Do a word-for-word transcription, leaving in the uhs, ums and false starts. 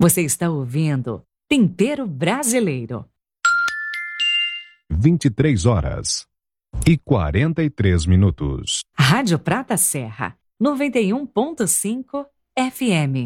Você está ouvindo Tempero Brasileiro. vinte e três horas e quarenta e três minutos. Rádio Prata Serra, noventa e um ponto cinco F M.